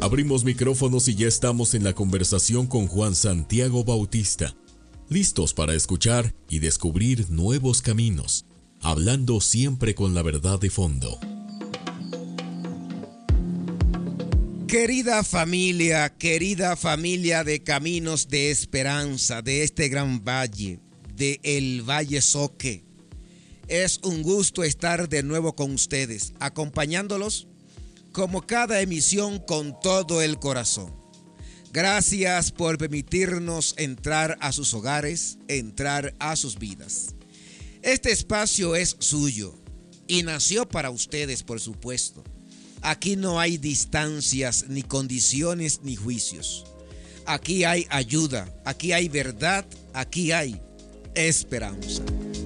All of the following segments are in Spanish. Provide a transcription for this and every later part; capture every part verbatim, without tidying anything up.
Abrimos micrófonos y ya estamos en la conversación con Juan Santiago Bautista, listos para escuchar y descubrir nuevos caminos, hablando siempre con la verdad de fondo. Querida familia, querida familia de Caminos de Esperanza, de este gran valle, de el Valle Soque, es un gusto estar de nuevo con ustedes, acompañándolos como cada emisión con todo el corazón. Gracias por permitirnos entrar a sus hogares, entrar a sus vidas. Este espacio es suyo y nació para ustedes, por supuesto. Aquí no hay distancias, ni condiciones, ni juicios. Aquí hay ayuda, aquí hay verdad, aquí hay esperanza.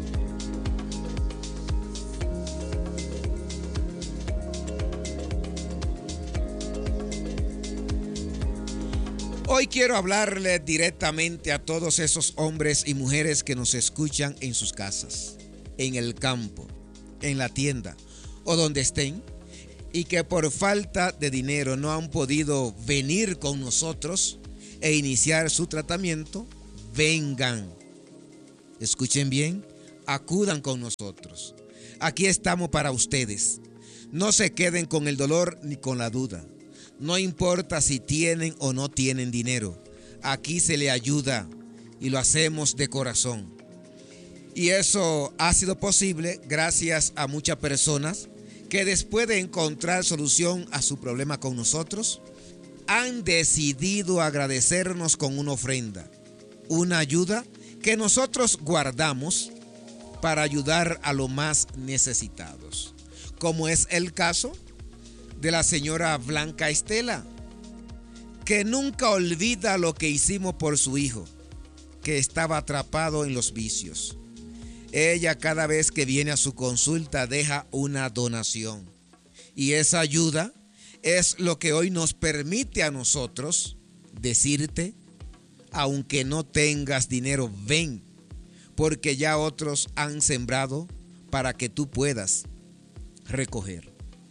Hoy quiero hablarle directamente a todos esos hombres y mujeres que nos escuchan en sus casas, en el campo, en la tienda o donde estén, y que por falta de dinero no han podido venir con nosotros e iniciar su tratamiento. Vengan, escuchen bien, acudan con nosotros. Aquí estamos para ustedes. No se queden con el dolor ni con la duda. No importa si tienen o no tienen dinero. Aquí se le ayuda y lo hacemos de corazón. Y eso ha sido posible gracias a muchas personas que después de encontrar solución a su problema con nosotros, han decidido agradecernos con una ofrenda, una ayuda que nosotros guardamos para ayudar a los más necesitados, como es el caso de la señora Blanca Estela, que nunca olvida lo que hicimos por su hijo, que estaba atrapado en los vicios. Ella cada vez que viene a su consulta deja una donación. Y esa ayuda es lo que hoy nos permite a nosotros decirte, aunque no tengas dinero, ven, porque ya otros han sembrado para que tú puedas recoger.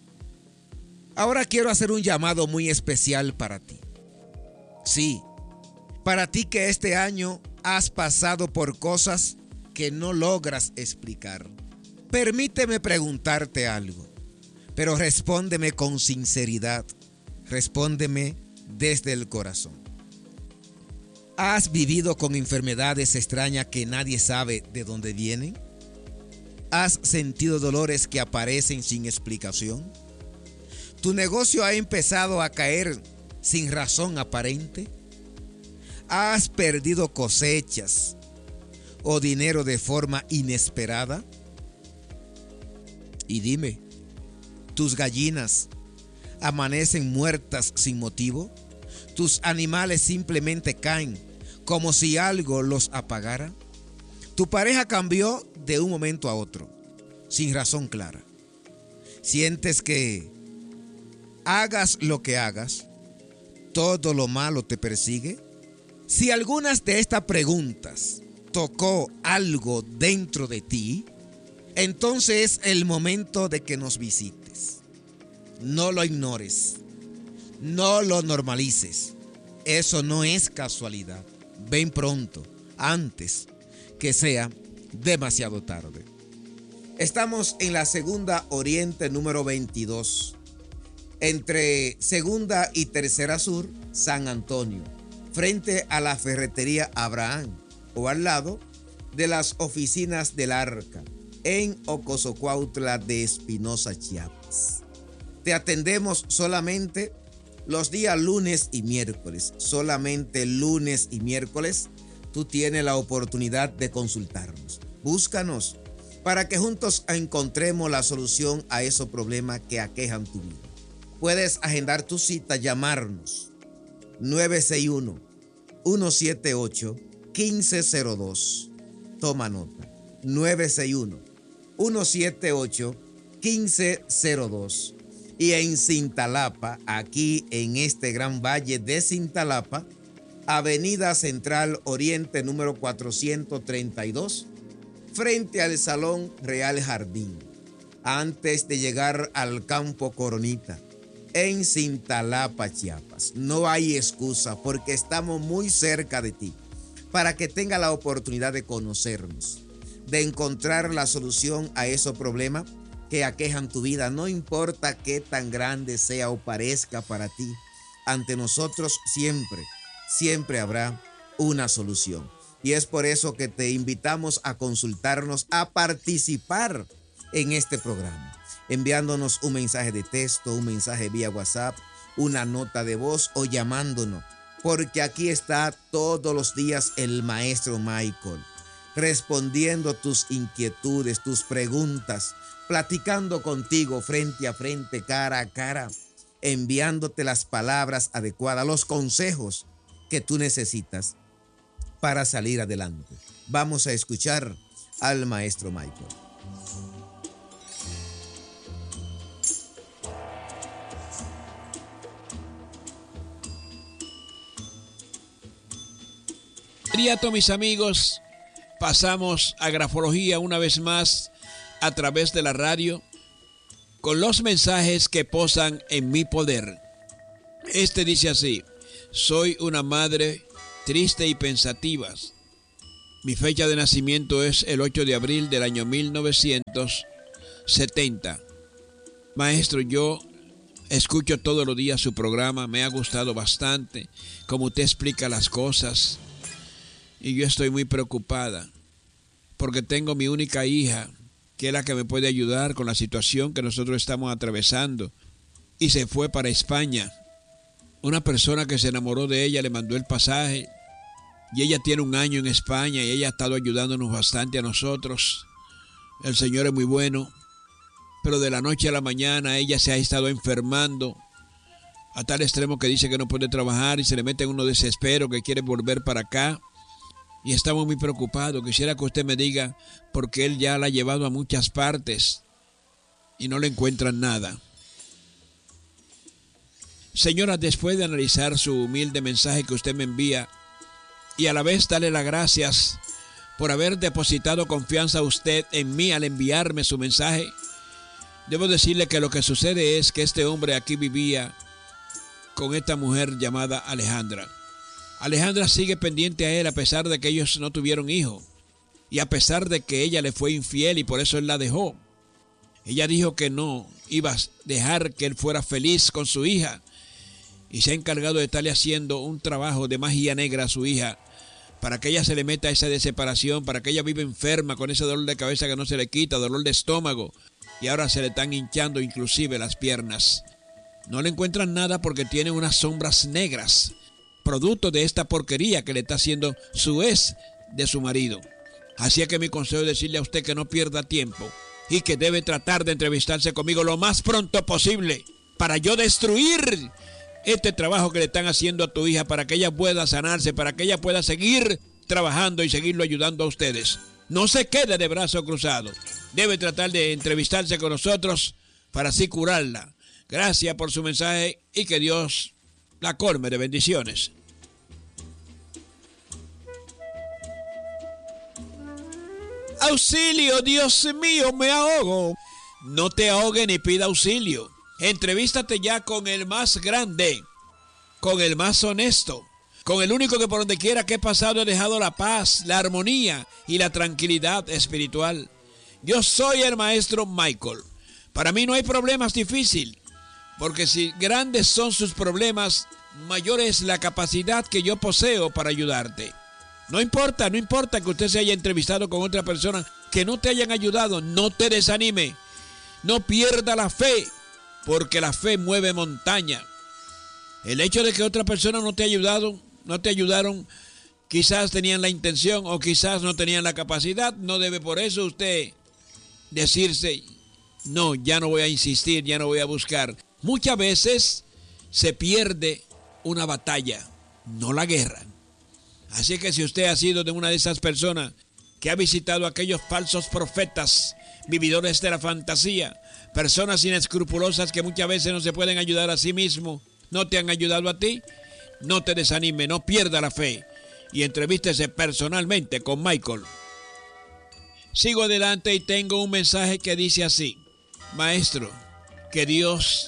Ahora quiero hacer un llamado muy especial para ti. Sí, para ti que este año has pasado por cosas que no logras explicar. Permíteme preguntarte algo, pero respóndeme con sinceridad. Respóndeme desde el corazón. ¿Has vivido con enfermedades extrañas que nadie sabe de dónde vienen? ¿Has sentido dolores que aparecen sin explicación? ¿Tu negocio ha empezado a caer sin razón aparente? ¿Has perdido cosechas o dinero de forma inesperada? Y dime, ¿tus gallinas amanecen muertas sin motivo? ¿Tus animales simplemente caen como si algo los apagara? ¿Tu pareja cambió de un momento a otro, sin razón clara? ¿Sientes que hagas lo que hagas, todo lo malo te persigue? Si algunas de estas preguntas tocó algo dentro de ti, entonces es el momento de que nos visites. No lo ignores, no lo normalices. Eso no es casualidad. Ven pronto, antes que sea demasiado tarde. Estamos en la Segunda Oriente número veintidós. Entre Segunda y Tercera Sur, San Antonio, frente a la ferretería Abraham, o al lado de las oficinas del Arca, en Ocosocuautla de Espinosa, Chiapas. Te atendemos solamente los días lunes y miércoles. Solamente lunes y miércoles tú tienes la oportunidad de consultarnos. Búscanos para que juntos encontremos la solución a esos problemas que aquejan tu vida. Puedes agendar tu cita, llamarnos nueve seis uno, uno siete ocho, uno cinco cero dos. Toma nota. nueve seis uno, uno siete ocho, uno cinco cero dos. Y en Cintalapa, aquí en este gran valle de Cintalapa, Avenida Central Oriente número cuatrocientos treinta y dos, frente al Salón Real Jardín, antes de llegar al Campo Coronita. en Cintalapa, Chiapas. No hay excusa porque estamos muy cerca de ti para que tenga la oportunidad de conocernos, de encontrar la solución a esos problemas que aquejan tu vida. No importa qué tan grande sea o parezca para ti, ante nosotros siempre, siempre habrá una solución. Y es por eso que te invitamos a consultarnos, a participar en este programa, enviándonos un mensaje de texto, un mensaje vía WhatsApp, una nota de voz o llamándonos, porque aquí está todos los días el maestro Michael, respondiendo tus inquietudes, tus preguntas, platicando contigo frente a frente, cara a cara, enviándote las palabras adecuadas, los consejos que tú necesitas para salir adelante. Vamos a escuchar al maestro Michael. Inmediato, mis amigos, pasamos a grafología una vez más a través de la radio con los mensajes que posan en mi poder. Este dice así: soy una madre triste y pensativa. Mi fecha de nacimiento es el ocho de abril del año mil novecientos setenta. Maestro, yo escucho todos los días su programa, me ha gustado bastante como usted explica las cosas. Y yo estoy muy preocupada porque tengo mi única hija, que es la que me puede ayudar con la situación que nosotros estamos atravesando. Y se fue para España. Una persona que se enamoró de ella le mandó el pasaje. Y ella tiene un año en España y ella ha estado ayudándonos bastante a nosotros. El Señor es muy bueno. Pero de la noche a la mañana ella se ha estado enfermando a tal extremo que dice que no puede trabajar y se le mete en uno desespero que quiere volver para acá. Y estamos muy preocupados. Quisiera que usted me diga por qué él ya la ha llevado a muchas partes y no le encuentran nada. Señora, después de analizar su humilde mensaje que usted me envía y a la vez darle las gracias por haber depositado confianza a usted en mí al enviarme su mensaje, debo decirle que lo que sucede es que este hombre aquí vivía con esta mujer llamada Alejandra. Alejandra sigue pendiente a él a pesar de que ellos no tuvieron hijo y a pesar de que ella le fue infiel y por eso él la dejó. Ella dijo que no iba a dejar que él fuera feliz con su hija y se ha encargado de estarle haciendo un trabajo de magia negra a su hija para que ella se le meta esa desesperación, para que ella viva enferma con ese dolor de cabeza que no se le quita, dolor de estómago, y ahora se le están hinchando inclusive las piernas. No le encuentran nada porque tiene unas sombras negras, producto de esta porquería que le está haciendo su ex de su marido. Así que mi consejo es decirle a usted que no pierda tiempo y que debe tratar de entrevistarse conmigo lo más pronto posible para yo destruir este trabajo que le están haciendo a tu hija, para que ella pueda sanarse, para que ella pueda seguir trabajando y seguirlo ayudando a ustedes. No se quede de brazo cruzado. Debe tratar de entrevistarse con nosotros para así curarla. Gracias por su mensaje y que Dios la colme de bendiciones. Auxilio, Dios mío, me ahogo. No te ahogue ni pida auxilio. Entrevístate ya con el más grande, con el más honesto, con el único que por donde quiera que he pasado he dejado la paz, la armonía y la tranquilidad espiritual. Yo soy el maestro Michael. Para mí no hay problemas difíciles, porque si grandes son sus problemas, mayor es la capacidad que yo poseo para ayudarte. No importa, no importa que usted se haya entrevistado con otra persona que no te hayan ayudado, no te desanime, no pierda la fe, porque la fe mueve montaña. El hecho de que otra persona no te ha ayudado, no te ayudaron, quizás tenían la intención o quizás no tenían la capacidad, no debe por eso usted decirse, no, ya no voy a insistir, ya no voy a buscar. Muchas veces se pierde una batalla, no la guerra. Así que si usted ha sido de una de esas personas que ha visitado a aquellos falsos profetas, vividores de la fantasía, personas inescrupulosas que muchas veces no se pueden ayudar a sí mismos, no te han ayudado a ti, no te desanime, no pierda la fe y entrevístese personalmente con Michael. Sigo adelante y tengo un mensaje que dice así: maestro, que Dios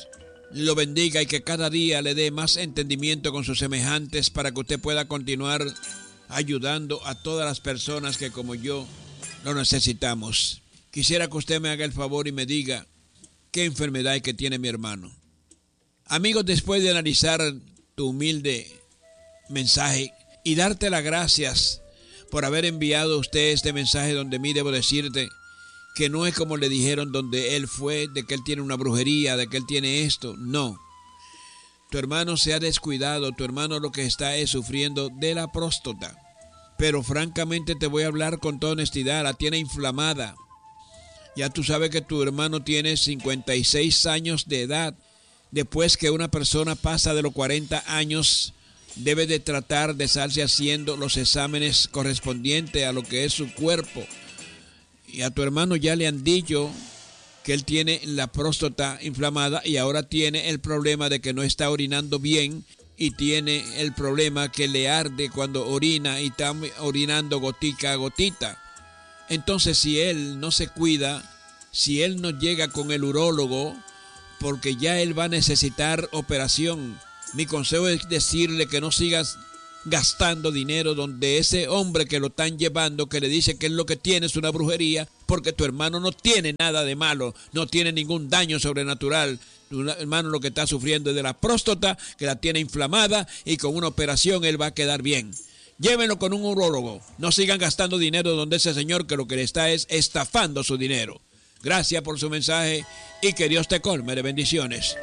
lo bendiga y que cada día le dé más entendimiento con sus semejantes para que usted pueda continuar ayudando a todas las personas que como yo lo necesitamos. Quisiera que usted me haga el favor y me diga qué enfermedad es que tiene mi hermano. Amigos, después de analizar tu humilde mensaje y darte las gracias por haber enviado a usted este mensaje, donde mí debo decirte que no es como le dijeron donde él fue, de que él tiene una brujería, de que él tiene esto. No. Tu hermano se ha descuidado, tu hermano lo que está es sufriendo de la próstata. Pero francamente te voy a hablar con toda honestidad, la tiene inflamada. Ya tú sabes que tu hermano tiene cincuenta y seis años de edad. Después que una persona pasa de los cuarenta años, debe de tratar de estarse haciendo los exámenes correspondientes a lo que es su cuerpo. Y a tu hermano ya le han dicho que él tiene la próstata inflamada y ahora tiene el problema de que no está orinando bien y tiene el problema que le arde cuando orina y está orinando gotica a gotita. Entonces, si él no se cuida, si él no llega con el urólogo, porque ya él va a necesitar operación, mi consejo es decirle que no sigas gastando dinero donde ese hombre que lo están llevando, que le dice que es lo que tiene es una brujería, porque tu hermano no tiene nada de malo, no tiene ningún daño sobrenatural. Tu hermano lo que está sufriendo es de la próstata, que la tiene inflamada, y con una operación él va a quedar bien. Llévenlo con un urólogo. No sigan gastando dinero donde ese señor que lo que le está es estafando su dinero. Gracias por su mensaje y que Dios te colme de bendiciones.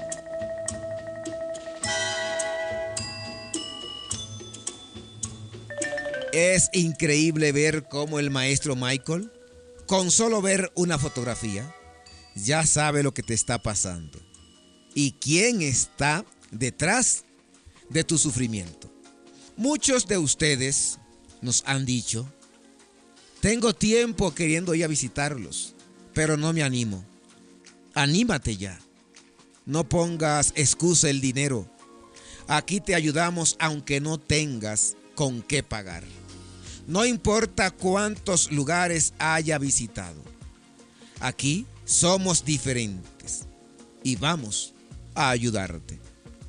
Es increíble ver cómo el maestro Michael, con solo ver una fotografía, ya sabe lo que te está pasando y quién está detrás de tu sufrimiento. Muchos de ustedes nos han dicho: tengo tiempo queriendo ir a visitarlos, pero no me animo. Anímate ya. No pongas excusa el dinero. Aquí te ayudamos aunque no tengas con qué pagar. No importa cuántos lugares haya visitado. Aquí somos diferentes y vamos a ayudarte.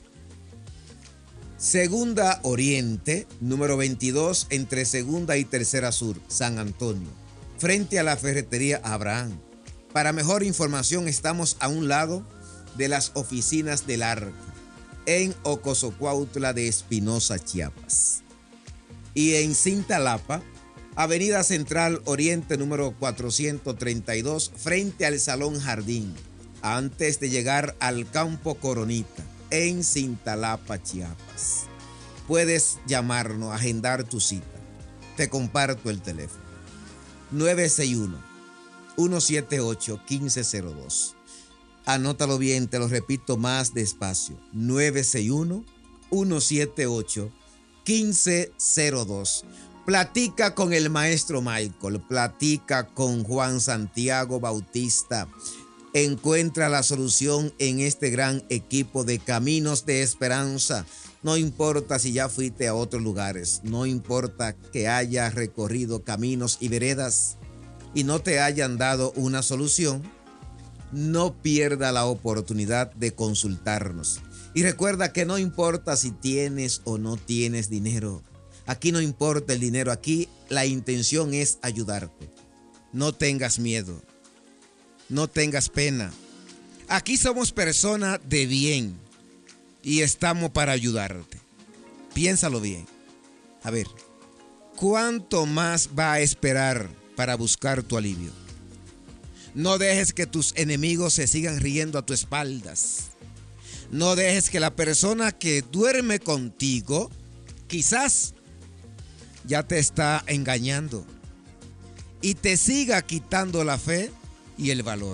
Segunda Oriente, número veintidós, entre Segunda y Tercera Sur, San Antonio, frente a la ferretería Abraham. Para mejor información, estamos a un lado de las oficinas del Arca, en Ocosocuautla de Espinosa, Chiapas. Y en Cintalapa, Avenida Central Oriente, número cuatrocientos treinta y dos, frente al Salón Jardín, antes de llegar al Campo Coronita, en Cintalapa, Chiapas. Puedes llamarnos, agendar tu cita. Te comparto el teléfono: nueve seis uno, uno siete ocho, uno cinco cero dos. Anótalo bien, te lo repito más despacio: nueve seis uno, uno siete ocho, uno cinco cero dos. Platica con el maestro Michael, platica con Juan Santiago Bautista. Encuentra la solución en este gran equipo de Caminos de Esperanza. No importa si ya fuiste a otros lugares, no importa que hayas recorrido caminos y veredas y no te hayan dado una solución, no pierda la oportunidad de consultarnos. Y recuerda que no importa si tienes o no tienes dinero. Aquí no importa el dinero, aquí la intención es ayudarte. No tengas miedo. No tengas pena. Aquí somos personas de bien y estamos para ayudarte. Piénsalo bien. A ver, ¿cuánto más va a esperar para buscar tu alivio? No dejes que tus enemigos se sigan riendo a tus espaldas. No dejes que la persona que duerme contigo quizás ya te está engañando y te siga quitando la fe y el valor.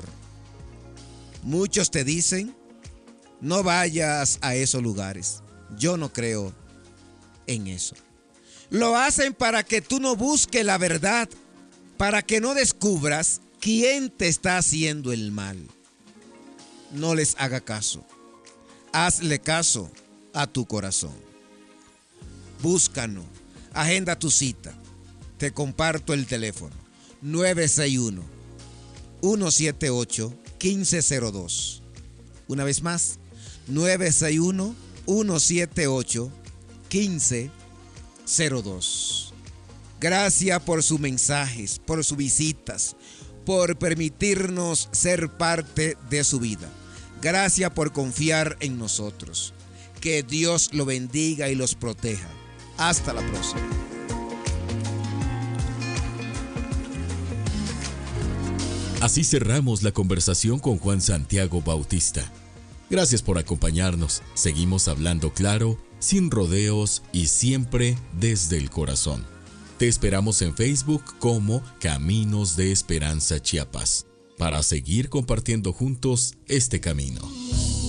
Muchos te dicen: no vayas a esos lugares. Yo no creo en eso. Lo hacen para que tú no busques la verdad, para que no descubras quién te está haciendo el mal. No les haga caso. Hazle caso a tu corazón. Búscanos. Agenda tu cita. Te comparto el teléfono: nueve seis uno, uno siete ocho, uno cinco cero dos. Una vez más, nueve seis uno, uno siete ocho, uno cinco cero dos. Gracias por sus mensajes, por sus visitas, por permitirnos ser parte de su vida. Gracias por confiar en nosotros. Que Dios lo bendiga y los proteja. Hasta la próxima. Así cerramos la conversación con Juan Santiago Bautista. Gracias por acompañarnos. Seguimos hablando claro, sin rodeos y siempre desde el corazón. Te esperamos en Facebook como Caminos de Esperanza Chiapas, para seguir compartiendo juntos este camino.